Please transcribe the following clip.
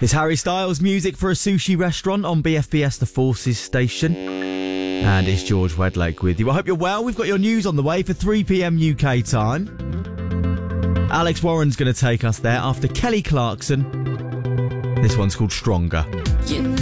It's Harry Styles music for a sushi restaurant on BFBS The Forces station. And it's George Wedlake with you. I hope you're well. We've got your news on the way for 3 p.m. UK time. Alex Warren's going to take us there after Kelly Clarkson. This one's called Stronger. You know